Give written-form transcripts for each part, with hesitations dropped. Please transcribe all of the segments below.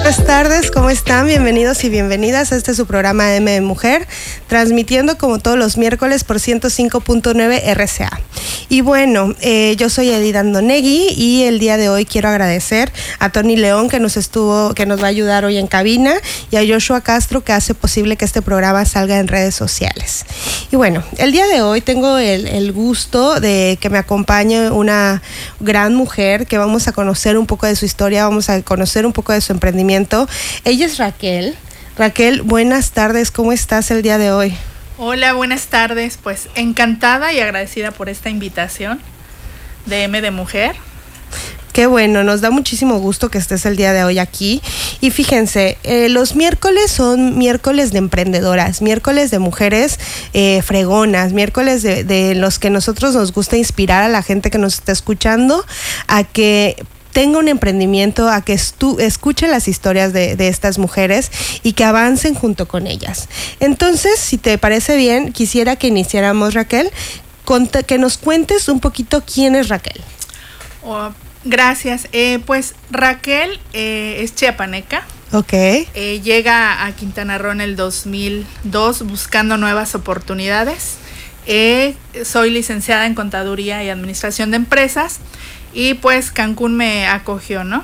Buenas tardes, ¿cómo están? Bienvenidos y bienvenidas a este su programa M de Mujer, transmitiendo como todos los miércoles por 105.9 RCA. Y bueno, yo soy Edith Andonegui y el día de hoy quiero agradecer a Tony León que nos va a ayudar hoy en cabina, y a Joshua Castro que hace posible que este programa salga en redes sociales. Y bueno, el día de hoy tengo el gusto de que me acompañe una gran mujer que vamos a conocer un poco de su historia, vamos a conocer un poco de su emprendimiento. Ella es Raquel. Raquel, buenas tardes, ¿cómo estás el día de hoy? Hola, buenas tardes, pues encantada y agradecida por esta invitación de M de Mujer. Qué bueno, nos da muchísimo gusto que estés el día de hoy aquí. Y fíjense, los miércoles son miércoles de emprendedoras, miércoles de mujeres fregonas, miércoles de los que nosotros nos gusta inspirar a la gente que nos está escuchando a que tenga un emprendimiento, a que escuche las historias de estas mujeres y que avancen junto con ellas. Entonces, si te parece bien, quisiera que iniciáramos, Raquel, que nos cuentes un poquito quién es Raquel. Gracias. Pues Raquel es chiapaneca. Ok. Llega a Quintana Roo en el 2002 buscando nuevas oportunidades. Soy licenciada en Contaduría y Administración de Empresas. Y pues Cancún me acogió, ¿no?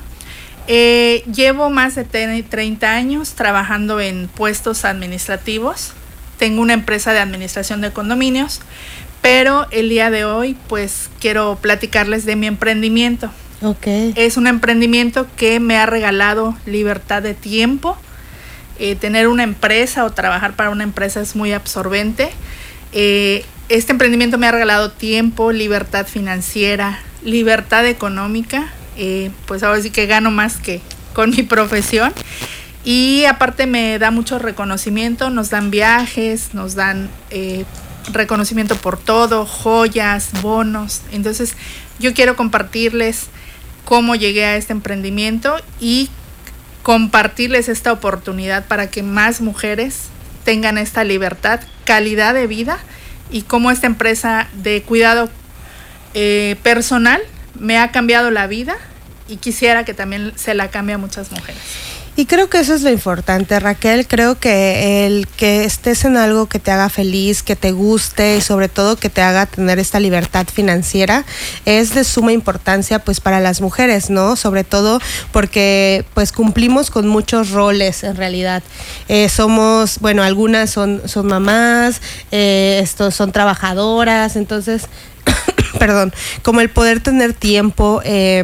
Llevo más de 30 años trabajando en puestos administrativos. Tengo una empresa de administración de condominios, pero el día de hoy pues quiero platicarles de mi emprendimiento. Okay. Es un emprendimiento que me ha regalado libertad de tiempo. Tener una empresa o trabajar para una empresa es muy absorbente. Este emprendimiento me ha regalado tiempo, libertad financiera, libertad económica, pues ahora sí que gano más que con mi profesión, y aparte me da mucho reconocimiento, nos dan viajes, nos dan reconocimiento por todo, joyas, bonos. Entonces yo quiero compartirles cómo llegué a este emprendimiento y compartirles esta oportunidad para que más mujeres tengan esta libertad, calidad de vida, y cómo esta empresa de cuidado personal me ha cambiado la vida y quisiera que también se la cambie a muchas mujeres. Y creo que eso es lo importante, Raquel. Creo que el que estés en algo que te haga feliz, que te guste y sobre todo que te haga tener esta libertad financiera es de suma importancia pues para las mujeres, ¿no? Sobre todo porque pues cumplimos con muchos roles en realidad. Somos, bueno, algunas son mamás, son trabajadoras, entonces perdón, como el poder tener tiempo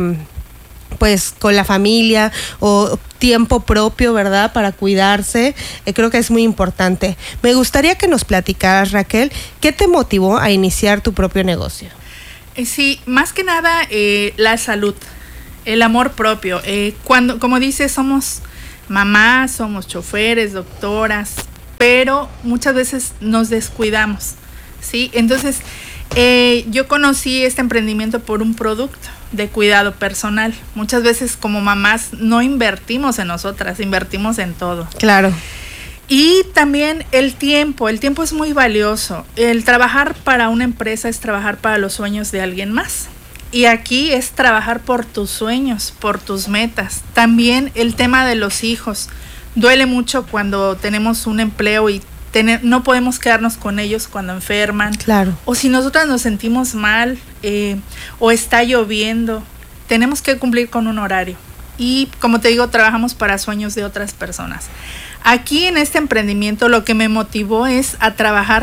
pues con la familia o tiempo propio, ¿verdad? Para cuidarse, creo que es muy importante. Me gustaría que nos platicaras, Raquel, ¿qué te motivó a iniciar tu propio negocio? Sí, más que nada la salud, el amor propio. Cuando, como dices, somos mamás, somos choferes, doctoras, pero muchas veces nos descuidamos, ¿sí? Entonces, yo conocí este emprendimiento por un producto de cuidado personal. Muchas veces como mamás no invertimos en nosotras, invertimos en todo. Claro. Y también el tiempo es muy valioso. El trabajar para una empresa es trabajar para los sueños de alguien más. Y aquí es trabajar por tus sueños, por tus metas. También el tema de los hijos. Duele mucho cuando tenemos un empleo y no podemos quedarnos con ellos cuando enferman. Claro. O si nosotras nos sentimos mal o está lloviendo, tenemos que cumplir con un horario. Y como te digo, trabajamos para sueños de otras personas. Aquí en este emprendimiento lo que me motivó es a trabajar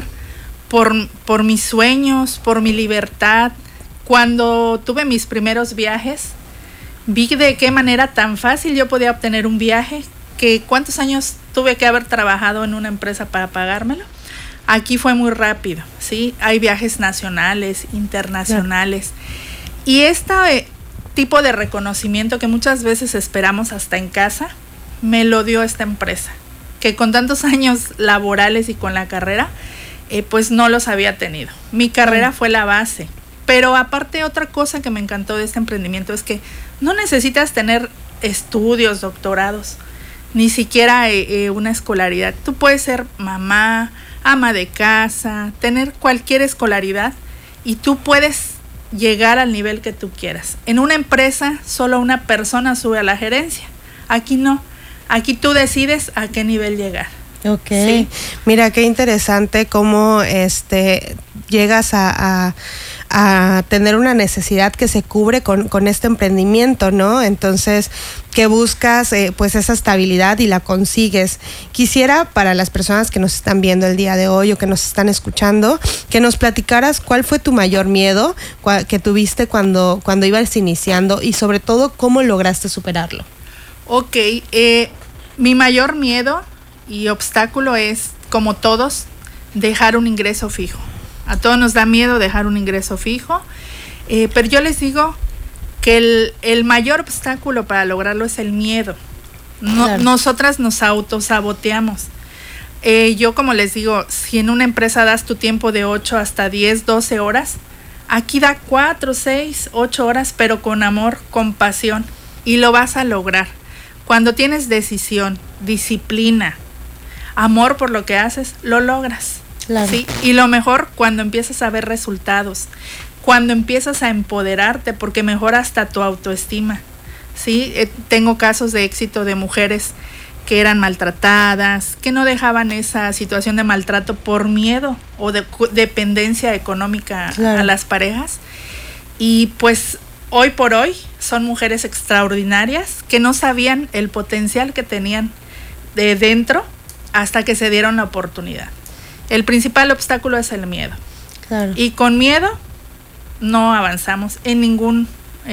por mis sueños, por mi libertad. Cuando tuve mis primeros viajes, vi de qué manera tan fácil yo podía obtener un viaje, que cuántos años tuve que haber trabajado en una empresa para pagármelo. Aquí fue muy rápido, ¿sí? Hay viajes nacionales, internacionales. Y este tipo de reconocimiento que muchas veces esperamos hasta en casa, me lo dio esta empresa, que con tantos años laborales y con la carrera, pues no los había tenido. Mi carrera fue la base. Pero aparte, otra cosa que me encantó de este emprendimiento es que no necesitas tener estudios, doctorados, ni siquiera una escolaridad. Tú puedes ser mamá, ama de casa, tener cualquier escolaridad y tú puedes llegar al nivel que tú quieras. En una empresa solo una persona sube a la gerencia. Aquí no. Aquí tú decides a qué nivel llegar. Ok, Sí. Mira qué interesante cómo llegas a tener una necesidad que se cubre con este emprendimiento, ¿no? Entonces, que buscas pues esa estabilidad y la consigues. Quisiera, para las personas que nos están viendo el día de hoy o que nos están escuchando, que nos platicaras cuál fue tu mayor miedo que tuviste cuando ibas iniciando y sobre todo cómo lograste superarlo. Ok, mi mayor miedo y obstáculo es, como todos, dejar un ingreso fijo. A todos nos da miedo dejar un ingreso fijo, pero yo les digo que el mayor obstáculo para lograrlo es el miedo. Claro. Nosotras nos autosaboteamos. Yo, como les digo, si en una empresa das tu tiempo de 8 hasta 10, 12 horas, aquí da 4, 6, 8 horas, pero con amor, con pasión, y lo vas a lograr. Cuando tienes decisión, disciplina, amor por lo que haces, lo logras. Claro. ¿Sí? Y lo mejor, cuando empiezas a ver resultados, cuando empiezas a empoderarte, porque mejora hasta tu autoestima. ¿Sí? Tengo casos de éxito de mujeres que eran maltratadas, que no dejaban esa situación de maltrato por miedo o de dependencia económica. Claro. A las parejas. Y pues hoy por hoy son mujeres extraordinarias que no sabían el potencial que tenían de dentro hasta que se dieron la oportunidad. El principal obstáculo es el miedo. Claro. Y con miedo no avanzamos en ningún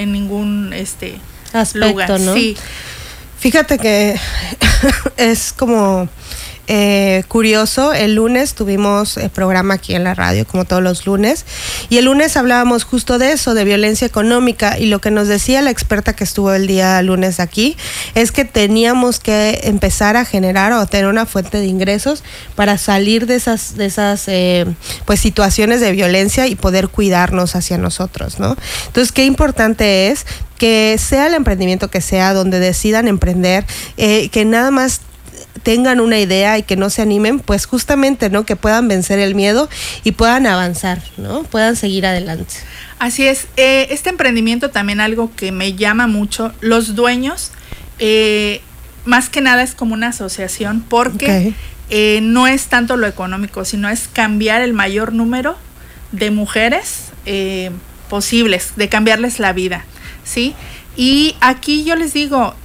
aspecto, lugar. ¿no? Sí. Fíjate que es como curioso. El lunes tuvimos programa aquí en la radio, como todos los lunes, y el lunes hablábamos justo de eso, de violencia económica, y lo que nos decía la experta que estuvo el día lunes aquí es que teníamos que empezar a generar o tener una fuente de ingresos para salir de esas pues situaciones de violencia y poder cuidarnos hacia nosotros, ¿no? Entonces, qué importante es que sea el emprendimiento que sea, donde decidan emprender, que nada más tengan una idea y que no se animen, pues justamente, ¿no? Que puedan vencer el miedo y puedan avanzar, ¿no? Puedan seguir adelante. Así es. Este emprendimiento también, algo que me llama mucho, los dueños, más que nada es como una asociación, porque no es tanto lo económico, sino es cambiar el mayor número de mujeres posibles, de cambiarles la vida, ¿sí? Y aquí yo les digo,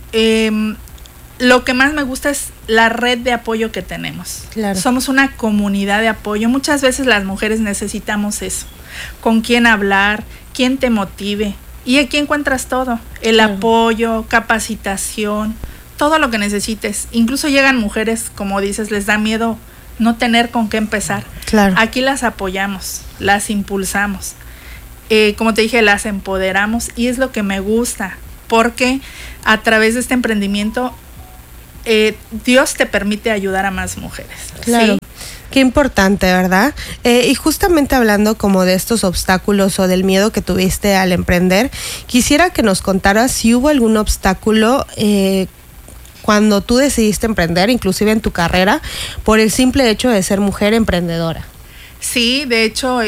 lo que más me gusta es la red de apoyo que tenemos. Claro. Somos una comunidad de apoyo. Muchas veces las mujeres necesitamos eso. Con quién hablar, quién te motive. Y aquí encuentras todo. El claro. apoyo, capacitación, todo lo que necesites. Incluso llegan mujeres, como dices, les da miedo no tener con qué empezar. Claro. Aquí las apoyamos, las impulsamos. Como te dije, las empoderamos, y es lo que me gusta, porque a través de este emprendimiento Dios te permite ayudar a más mujeres. Claro. ¿Sí? Qué importante, ¿verdad? Y justamente hablando como de estos obstáculos o del miedo que tuviste al emprender, quisiera que nos contaras si hubo algún obstáculo cuando tú decidiste emprender, inclusive en tu carrera, por el simple hecho de ser mujer emprendedora. Sí, de hecho,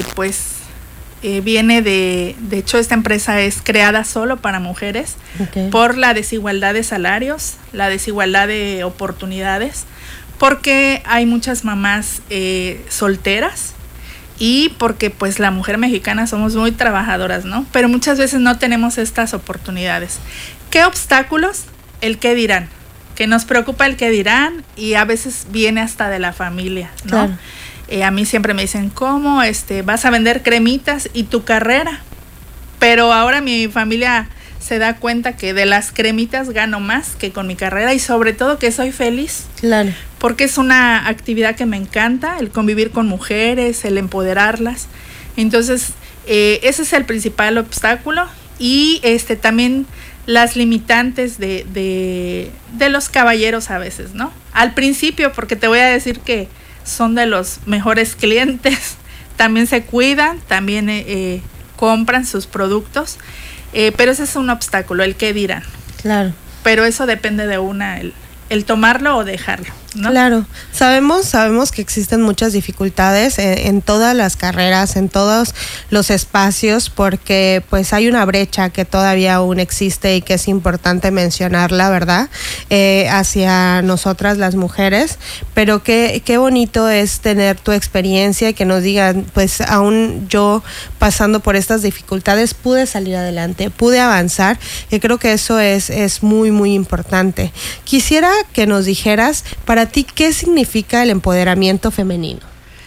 viene de hecho, esta empresa es creada solo para mujeres, por la desigualdad de salarios, la desigualdad de oportunidades, porque hay muchas mamás solteras, y porque pues la mujer mexicana somos muy trabajadoras, ¿no? Pero muchas veces no tenemos estas oportunidades. ¿Qué obstáculos? El qué dirán, que nos preocupa el qué dirán, y a veces viene hasta de la familia, ¿no? Claro. A mí siempre me dicen, ¿cómo vas a vender cremitas y tu carrera? Pero ahora mi familia se da cuenta que de las cremitas gano más que con mi carrera, y sobre todo que soy feliz. Claro. Porque es una actividad que me encanta, el convivir con mujeres, el empoderarlas. Entonces, ese es el principal obstáculo, y también las limitantes de los caballeros a veces, ¿no? Al principio, porque te voy a decir que son de los mejores clientes, también se cuidan, también compran sus productos, pero ese es un obstáculo, el qué dirán. Claro. Pero eso depende de una, el tomarlo o dejarlo. ¿no? Claro, sabemos que existen muchas dificultades en todas las carreras, en todos los espacios, porque pues hay una brecha que todavía aún existe y que es importante mencionarla, ¿verdad? Hacia nosotras las mujeres, pero qué bonito es tener tu experiencia y que nos digan, pues aún yo pasando por estas dificultades pude salir adelante, pude avanzar, y creo que eso es muy, muy importante. Quisiera que nos dijeras, para ti, ¿qué significa el empoderamiento femenino?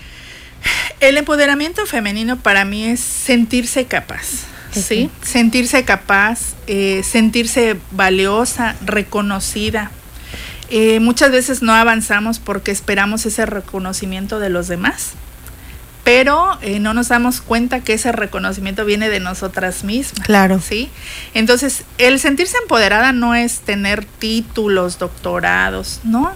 El empoderamiento femenino para mí es sentirse capaz, ¿sí? Sentirse capaz, sentirse valiosa, reconocida. Muchas veces no avanzamos porque esperamos ese reconocimiento de los demás, pero no nos damos cuenta que ese reconocimiento viene de nosotras mismas. Claro. ¿Sí? Entonces, el sentirse empoderada no es tener títulos, doctorados, ¿no?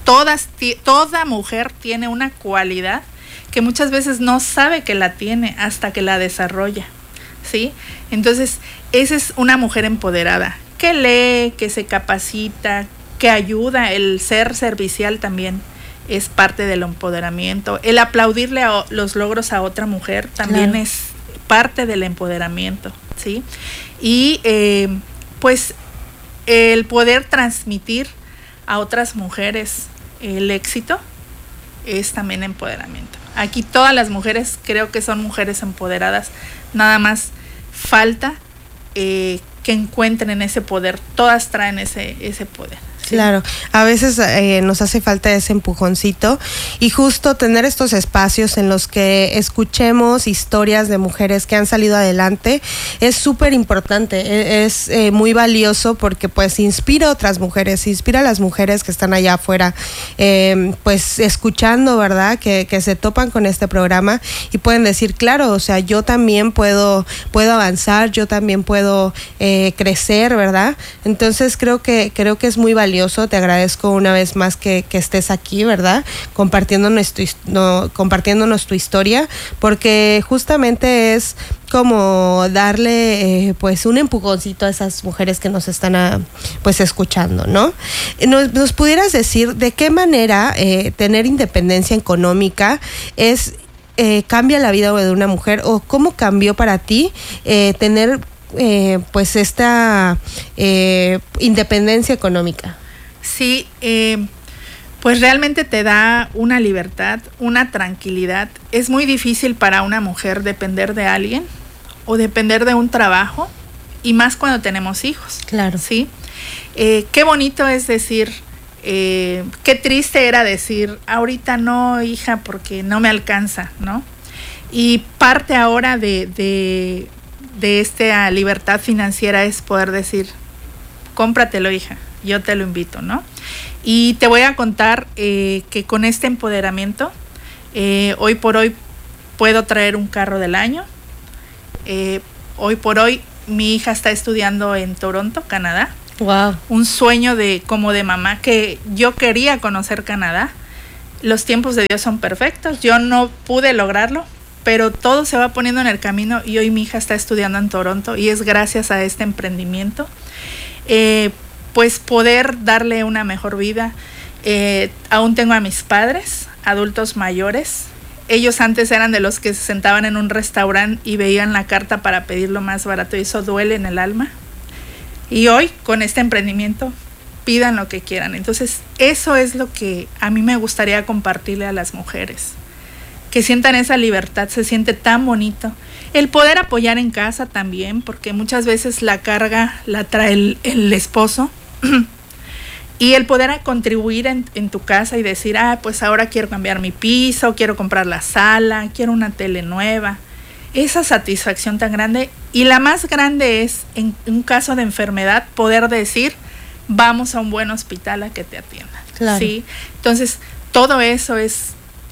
Toda mujer tiene una cualidad que muchas veces no sabe que la tiene hasta que la desarrolla, ¿sí? Entonces, esa es una mujer empoderada, que lee, que se capacita, que ayuda. El ser servicial también es parte del empoderamiento. El aplaudirle los logros a otra mujer también es parte del empoderamiento, ¿sí? Y pues el poder transmitir a otras mujeres el éxito es también empoderamiento. Aquí todas las mujeres creo que son mujeres empoderadas, nada más falta que encuentren ese poder. Todas traen ese poder. Sí. Claro, a veces nos hace falta ese empujoncito, y justo tener estos espacios en los que escuchemos historias de mujeres que han salido adelante es súper importante, es muy valioso, porque pues inspira a otras mujeres, inspira a las mujeres que están allá afuera, pues escuchando, ¿verdad? Que se topan con este programa y pueden decir, claro, o sea, yo también puedo avanzar, yo también puedo crecer, ¿verdad? Entonces creo que es muy valioso. Te agradezco una vez más que estés aquí, ¿verdad? Compartiéndonos tu historia, porque justamente es como darle pues un empujoncito a esas mujeres que nos están pues escuchando, ¿no? ¿Nos pudieras decir de qué manera tener independencia económica cambia la vida de una mujer, o cómo cambió para ti tener pues esta independencia económica? Sí, pues realmente te da una libertad, una tranquilidad. Es muy difícil para una mujer depender de alguien o depender de un trabajo, y más cuando tenemos hijos. Claro. ¿Sí? Qué bonito es decir, qué triste era decir, ahorita no, hija, porque no me alcanza, ¿no? Y parte ahora de esta libertad financiera es poder decir, cómpratelo, hija, yo te lo invito, ¿no? Y te voy a contar que con este empoderamiento, hoy por hoy puedo traer un carro del año. Hoy por hoy mi hija está estudiando en Toronto, Canadá. Wow. Un sueño como de mamá, que yo quería conocer Canadá. Los tiempos de Dios son perfectos. Yo no pude lograrlo, pero todo se va poniendo en el camino, y hoy mi hija está estudiando en Toronto, y es gracias a este emprendimiento. Pues poder darle una mejor vida. Aún tengo a mis padres, adultos mayores. Ellos antes eran de los que se sentaban en un restaurante y veían la carta para pedir lo más barato, y eso duele en el alma. Y hoy, con este emprendimiento, pidan lo que quieran. Entonces, eso es lo que a mí me gustaría compartirle a las mujeres. Que sientan esa libertad, se siente tan bonito. El poder apoyar en casa también, porque muchas veces la carga la trae el esposo. Y el poder contribuir en tu casa y decir, pues ahora quiero cambiar mi piso, quiero comprar la sala, quiero una tele nueva. Esa satisfacción tan grande. Y la más grande es, en un caso de enfermedad, poder decir, vamos a un buen hospital a que te atiendan. Claro. ¿Sí? Entonces, todo eso es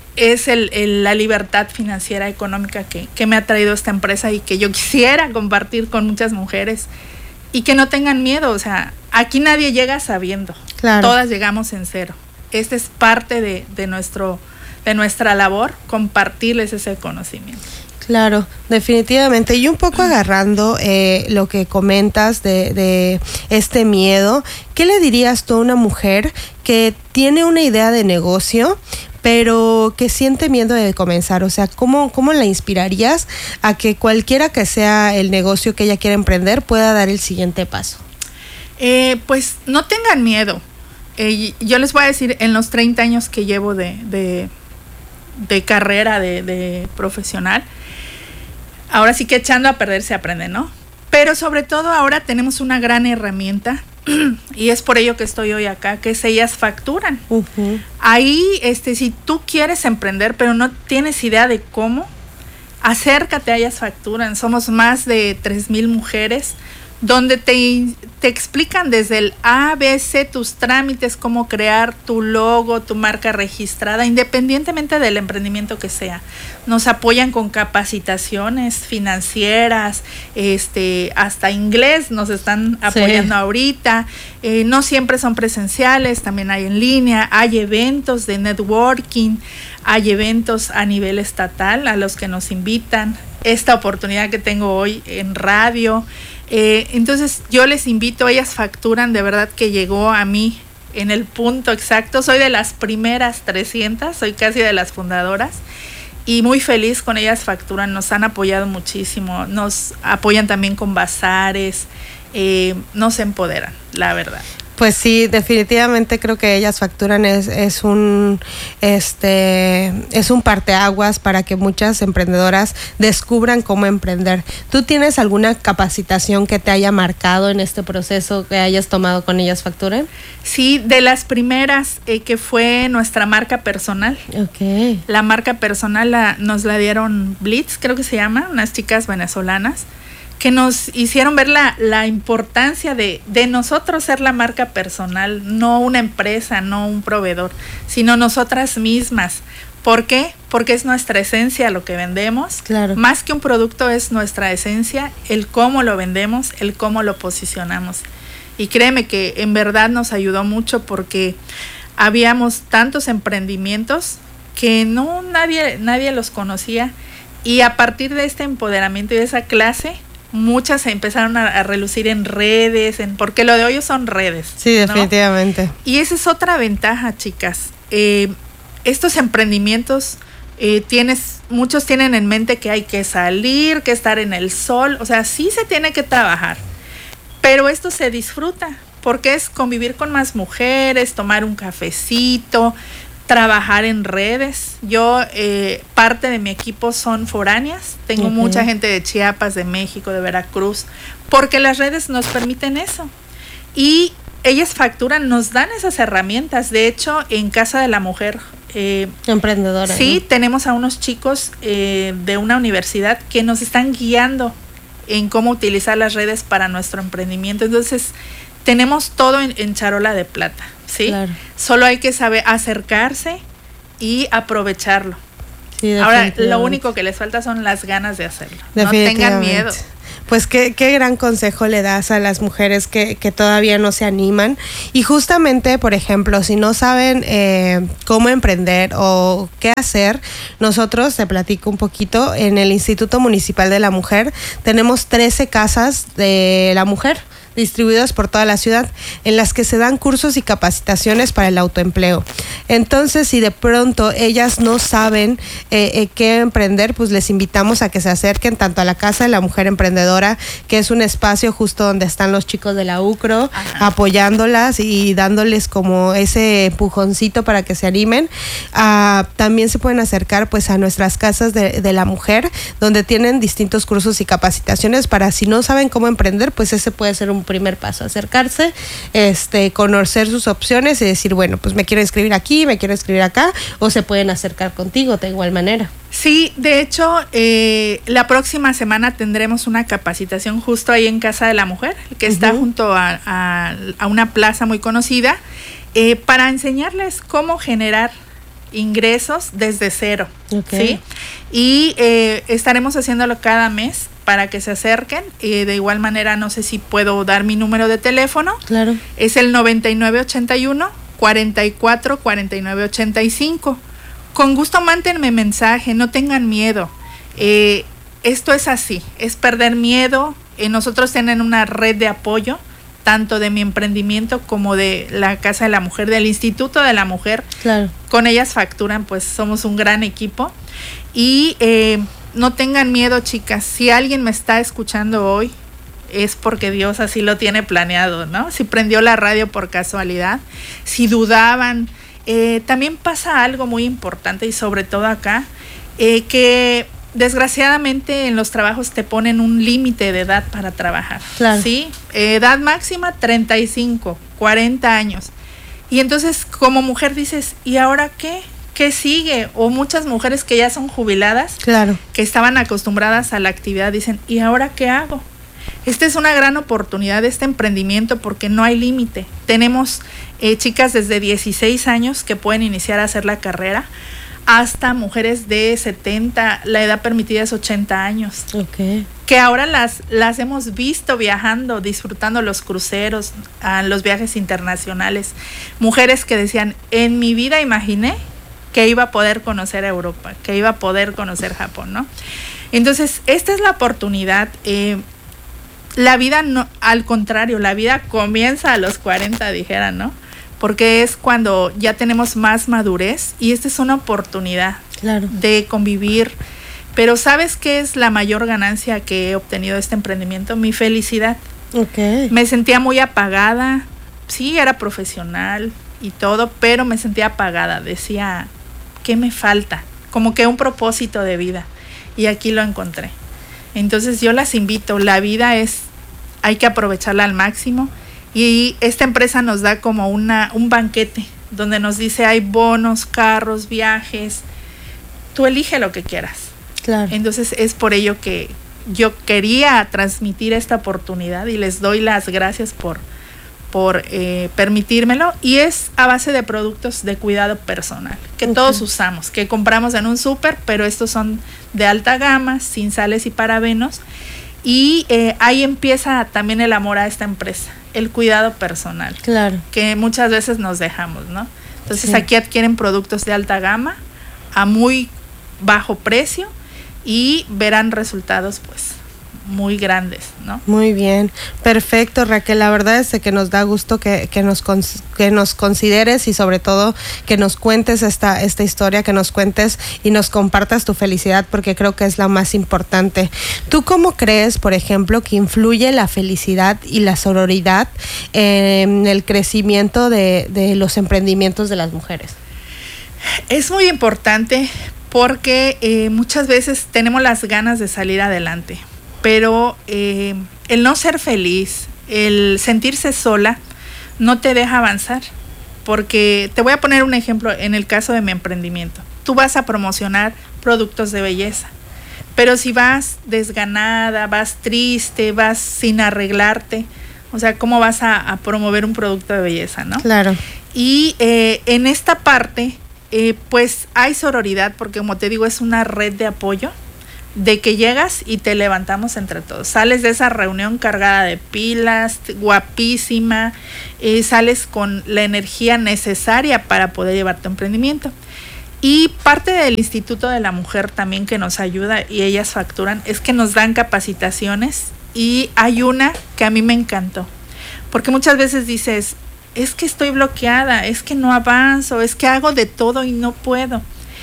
la libertad financiera, económica que me ha traído esta empresa, y que yo quisiera compartir con muchas mujeres, y que no tengan miedo. O sea, aquí nadie llega sabiendo. Claro. Todas llegamos en cero. Esta es parte de nuestra labor, compartirles ese conocimiento. Claro, definitivamente. Y un poco agarrando lo que comentas de este miedo, ¿qué le dirías tú a una mujer que tiene una idea de negocio, pero que siente miedo de comenzar? O sea, ¿cómo la inspirarías a que cualquiera que sea el negocio que ella quiera emprender pueda dar el siguiente paso? Pues no tengan miedo. Yo les voy a decir, en los 30 años que llevo de carrera, de profesional, ahora sí que echando a perder se aprende, ¿no? Pero sobre todo ahora tenemos una gran herramienta y es por ello que estoy hoy acá, que es Ellas Facturan. Uh-huh. Ahí, si tú quieres emprender, pero no tienes idea de cómo, acércate a Ellas Facturan. Somos más de 3,000 mujeres donde te explican desde el A, B, C, tus trámites, cómo crear tu logo, tu marca registrada, independientemente del emprendimiento que sea. Nos apoyan con capacitaciones financieras, hasta inglés nos están apoyando ahorita. No siempre son presenciales, también hay en línea, hay eventos de networking, hay eventos a nivel estatal a los que nos invitan. Esta oportunidad que tengo hoy en radio. Entonces yo les invito, Ellas Facturan, de verdad que llegó a mí en el punto exacto. Soy de las primeras 300, soy casi de las fundadoras y muy feliz con Ellas Facturan. Nos han apoyado muchísimo, nos apoyan también con bazares, nos empoderan, la verdad. Pues sí, definitivamente creo que Ellas Facturan es un parteaguas para que muchas emprendedoras descubran cómo emprender. ¿Tú tienes alguna capacitación que te haya marcado en este proceso que hayas tomado con Ellas Facturan? Sí, de las primeras, que fue nuestra marca personal. Okay. La marca personal nos la dieron Blitz, creo que se llama, unas chicas venezolanas, que nos hicieron ver la importancia de nosotros ser la marca personal, no una empresa, no un proveedor, sino nosotras mismas. ¿Por qué? Porque es nuestra esencia lo que vendemos. Claro. Más que un producto es nuestra esencia, el cómo lo vendemos, el cómo lo posicionamos. Y créeme que en verdad nos ayudó mucho porque habíamos tantos emprendimientos que nadie los conocía, y a partir de este empoderamiento y de esa clase, muchas se empezaron a relucir en redes, porque lo de hoy son redes. Sí, definitivamente. ¿No? Y esa es otra ventaja, chicas. Estos emprendimientos, muchos tienen en mente que hay que salir, que estar en el sol, o sea, sí se tiene que trabajar, pero esto se disfruta, porque es convivir con más mujeres, tomar un cafecito, trabajar en redes. Yo, parte de mi equipo son foráneas, tengo mucha gente de Chiapas, de México, de Veracruz, porque las redes nos permiten eso. Y Ellas Facturan, nos dan esas herramientas. De hecho, en Casa de la Mujer, emprendedora. Sí, ¿no? Tenemos a unos chicos de una universidad que nos están guiando en cómo utilizar las redes para nuestro emprendimiento. Entonces, tenemos todo en charola de plata. ¿Sí? Claro. Solo hay que saber acercarse y aprovecharlo. Sí, ahora, lo único que les falta son las ganas de hacerlo. No tengan miedo. Pues qué gran consejo le das a las mujeres que todavía no se animan. Y justamente, por ejemplo, si no saben cómo emprender o qué hacer, nosotros, te platico un poquito, en el Instituto Municipal de la Mujer tenemos 13 casas de la mujer distribuidas por toda la ciudad, en las que se dan cursos y capacitaciones para el autoempleo. Entonces, si de pronto ellas no saben qué emprender, pues les invitamos a que se acerquen tanto a la Casa de la Mujer Emprendedora, que es un espacio justo donde están los chicos de la UCRO, ajá, apoyándolas y dándoles como ese empujoncito para que se animen. También se pueden acercar pues a nuestras casas de la mujer, donde tienen distintos cursos y capacitaciones para, si no saben cómo emprender, pues ese puede ser un primer paso, acercarse, conocer sus opciones y decir, bueno, pues me quiero inscribir aquí, me quiero inscribir acá, o se pueden acercar contigo de igual manera. Sí, de hecho, la próxima semana tendremos una capacitación justo ahí en Casa de la Mujer, que está junto a una plaza muy conocida, para enseñarles cómo generar ingresos desde cero. Okay. ¿Sí? Y estaremos haciéndolo cada mes para que se acerquen. De igual manera, no sé si puedo dar mi número de teléfono. Claro. Es el 9981 44 49 85. Con gusto mándenme mensaje, no tengan miedo. Esto es así, es perder miedo. Nosotros tenemos una red de apoyo tanto de mi emprendimiento como de la Casa de la Mujer, del Instituto de la Mujer. Claro. Con ellas facturan, pues somos un gran equipo. Y no tengan miedo, chicas. Si alguien me está escuchando hoy, es porque Dios así lo tiene planeado, ¿no? Si prendió la radio por casualidad, si dudaban, también pasa algo muy importante y sobre todo acá, que desgraciadamente en los trabajos te ponen un límite de edad para trabajar, claro. ¿sí? Edad máxima 35, 40 años. Y entonces como mujer dices, ¿y ahora qué? ¿Qué sigue? O muchas mujeres que ya son jubiladas, claro, que estaban acostumbradas a la actividad, dicen, ¿y ahora qué hago? Esta es una gran oportunidad de este emprendimiento porque no hay límite. Tenemos chicas desde 16 años que pueden iniciar a hacer la carrera, hasta mujeres de 70, la edad permitida es 80 años. Okay. Que ahora las hemos visto viajando, disfrutando los cruceros, los viajes internacionales. Mujeres que decían, en mi vida imaginé que iba a poder conocer Europa, que iba a poder conocer Japón, ¿no? Entonces, esta es la oportunidad. La vida, no, al contrario, la vida comienza a los 40, dijeran, ¿no? Porque es cuando ya tenemos más madurez y esta es una oportunidad, claro, de convivir. Pero ¿sabes qué es la mayor ganancia que he obtenido de este emprendimiento? Mi felicidad. Okay. Me sentía muy apagada, sí, era profesional y todo, pero me sentía apagada. Decía, ¿qué me falta? Como que un propósito de vida. Y aquí lo encontré. Entonces yo las invito, la vida hay que aprovecharla al máximo. Y esta empresa nos da como un banquete donde nos dice hay bonos, carros, viajes. Tú elige lo que quieras. Claro. Entonces es por ello que yo quería transmitir esta oportunidad y les doy las gracias por permitírmelo. Y es a base de productos de cuidado personal que todos usamos, que compramos en un súper, pero estos son de alta gama, sin sales y parabenos. Y ahí empieza también el amor a esta empresa, el cuidado personal, claro, que muchas veces nos dejamos, ¿no? Entonces aquí adquieren productos de alta gama a muy bajo precio y verán resultados pues muy grandes, ¿no? Muy bien, perfecto, Raquel. La verdad es que nos da gusto que nos consideres y sobre todo que nos cuentes esta historia, que nos cuentes y nos compartas tu felicidad, porque creo que es la más importante. ¿Tú cómo crees, por ejemplo, que influye la felicidad y la sororidad en el crecimiento de los emprendimientos de las mujeres? Es muy importante porque muchas veces tenemos las ganas de salir adelante, pero el no ser feliz, el sentirse sola, no te deja avanzar. Porque te voy a poner un ejemplo en el caso de mi emprendimiento. Tú vas a promocionar productos de belleza, pero si vas desganada, vas triste, vas sin arreglarte, o sea, ¿cómo vas a promover un producto de belleza, no? Claro. Y en esta parte, pues hay sororidad, porque como te digo, es una red de apoyo, de que llegas y te levantamos entre todos. Sales de esa reunión cargada de pilas, guapísima, sales con la energía necesaria para poder llevar tu emprendimiento. Y parte del Instituto de la Mujer también que nos ayuda y ellas facturan es que nos dan capacitaciones, y hay una que a mí me encantó, porque muchas veces dices, es que estoy bloqueada, es que no avanzo, es que hago de todo y no puedo.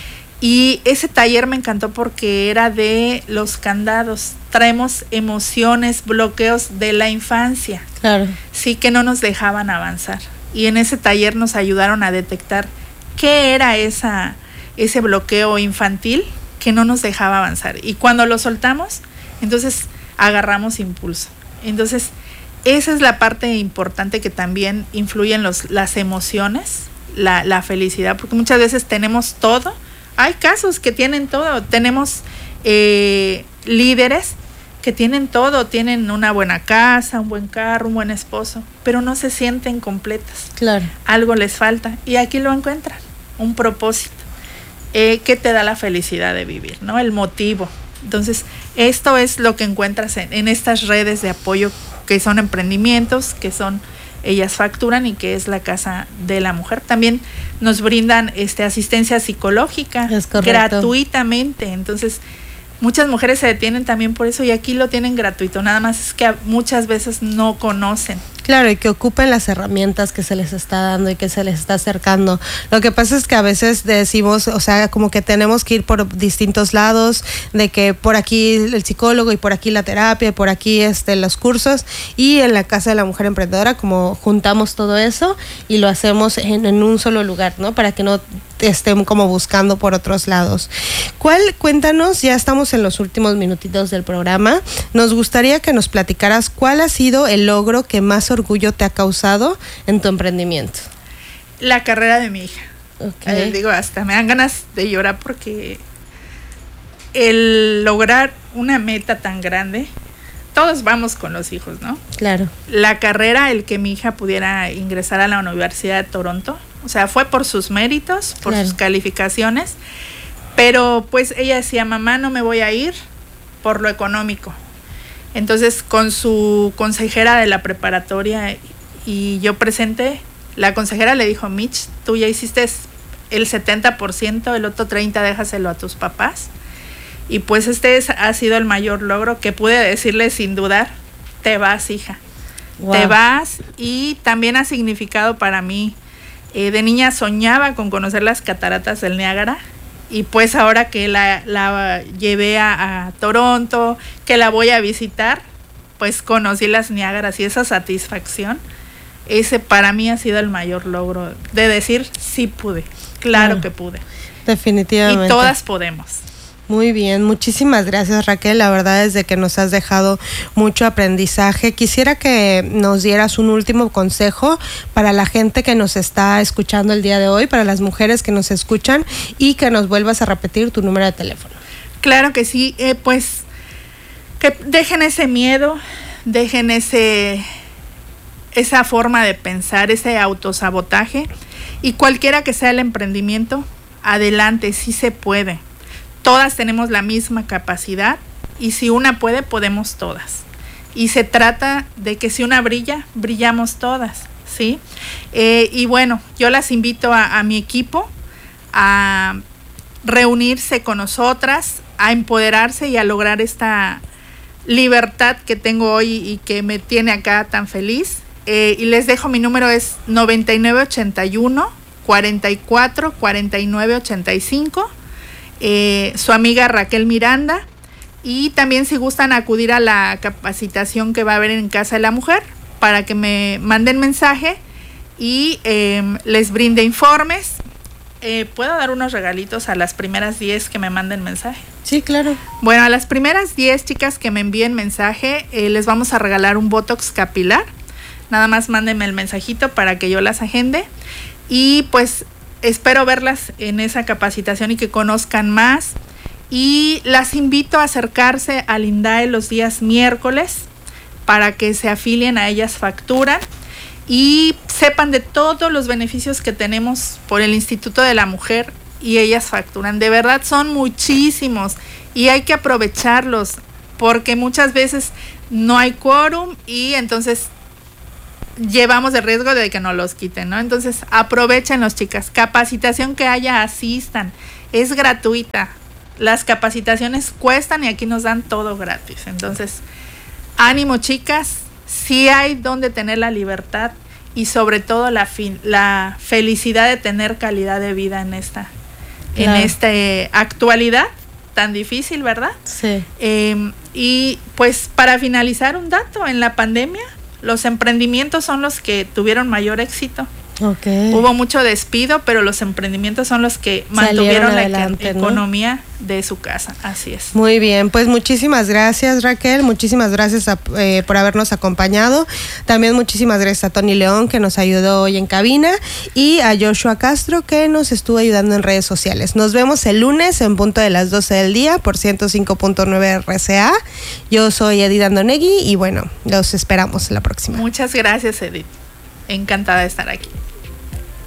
Y ese taller me encantó porque era de los candados. Traemos emociones, bloqueos de la infancia. Claro. Sí, que no nos dejaban avanzar. Y en ese taller nos ayudaron a detectar qué era ese bloqueo infantil que no nos dejaba avanzar. Y cuando lo soltamos, entonces agarramos impulso. Entonces, esa es la parte importante que también influyen las emociones, la felicidad, porque muchas veces tenemos todo. Hay casos que tienen todo, tenemos líderes que tienen todo, tienen una buena casa, un buen carro, un buen esposo, pero no se sienten completas. Claro. Algo les falta y aquí lo encuentran, un propósito que te da la felicidad de vivir, ¿no? El motivo. Entonces, esto es lo que encuentras en estas redes de apoyo que son emprendimientos, que son ellas facturan y que es la Casa de la Mujer. También nos brindan asistencia psicológica gratuitamente. Entonces, muchas mujeres se detienen también por eso y aquí lo tienen gratuito. Nada más es que muchas veces no conocen Claro, y que ocupen las herramientas que se les está dando y que se les está acercando. Lo que pasa es que a veces decimos, o sea, como que tenemos que ir por distintos lados, de que por aquí el psicólogo y por aquí la terapia y por aquí los cursos, y en la Casa de la Mujer Emprendedora como juntamos todo eso y lo hacemos en un solo lugar, ¿no? Para que no estén como buscando por otros lados. Cuéntanos, ya estamos en los últimos minutitos del programa, nos gustaría que nos platicaras cuál ha sido el logro que más orgullo te ha causado en tu emprendimiento. La carrera de mi hija. Okay. Digo, hasta me dan ganas de llorar porque el lograr una meta tan grande, todos vamos con los hijos, ¿no? Claro. La carrera, el que mi hija pudiera ingresar a la Universidad de Toronto, o sea, fue por sus méritos, por sus calificaciones, pero pues ella decía, mamá, no me voy a ir por lo económico. Entonces, con su consejera de la preparatoria y yo presente, la consejera le dijo, Mitch, tú ya hiciste el 70%, el otro 30% déjaselo a tus papás. Y pues ha sido el mayor logro que pude decirle sin dudar, te vas, hija. Wow. Te vas. Y también ha significado para mí, de niña soñaba con conocer las cataratas del Niágara. Y pues ahora que la llevé a Toronto, que la voy a visitar, pues conocí las Niágaras y esa satisfacción, ese para mí ha sido el mayor logro, de decir, sí pude, claro que pude. Definitivamente. Y todas podemos. Muy bien, muchísimas gracias, Raquel, la verdad es de que nos has dejado mucho aprendizaje. Quisiera que nos dieras un último consejo para la gente que nos está escuchando el día de hoy, para las mujeres que nos escuchan, y que nos vuelvas a repetir tu número de teléfono. Claro que sí, pues que dejen ese miedo, dejen esa forma de pensar, ese autosabotaje, y cualquiera que sea el emprendimiento, adelante, sí se puede. Todas tenemos la misma capacidad y si una puede, podemos todas. Y se trata de que si una brilla, brillamos todas, ¿sí? Y bueno, yo las invito a mi equipo a reunirse con nosotras, a empoderarse y a lograr esta libertad que tengo hoy y que me tiene acá tan feliz. Y les dejo, mi número es 9981 44 49 85. Su amiga Raquel Miranda, y también si gustan acudir a la capacitación que va a haber en Casa de la Mujer para que me manden mensaje y les brinde informes. ¿Puedo dar unos regalitos a las primeras 10 que me manden mensaje? Sí, claro. Bueno, a las primeras 10 chicas que me envíen mensaje les vamos a regalar un Botox capilar. Nada más mándenme el mensajito para que yo las agende y pues espero verlas en esa capacitación y que conozcan más. Y las invito a acercarse al INDAE los días miércoles para que se afilien a Ellas Facturan y sepan de todos los beneficios que tenemos por el Instituto de la Mujer y Ellas Facturan. De verdad son muchísimos y hay que aprovecharlos porque muchas veces no hay quórum y entonces llevamos el riesgo de que nos los quiten, ¿no? Entonces, aprovechenlos, chicas. Capacitación que haya, asistan. Es gratuita. Las capacitaciones cuestan y aquí nos dan todo gratis. Entonces, ánimo, chicas. Sí hay donde tener la libertad y sobre todo la felicidad de tener calidad de vida en esta actualidad tan difícil, ¿verdad? Sí. Y pues para finalizar, un dato, en la pandemia los emprendimientos son los que tuvieron mayor éxito. Okay. Hubo mucho despido, pero los emprendimientos son los que mantuvieron la economía de su casa. Así es. Muy bien, pues muchísimas gracias, Raquel, muchísimas gracias por habernos acompañado. También muchísimas gracias a Tony León, que nos ayudó hoy en cabina, y a Joshua Castro, que nos estuvo ayudando en redes sociales. Nos vemos el lunes en punto de las 12 del día por 105.9 RCA. Yo soy Edith Andonegui y bueno, los esperamos la próxima. Muchas gracias, Edith. Encantada de estar aquí.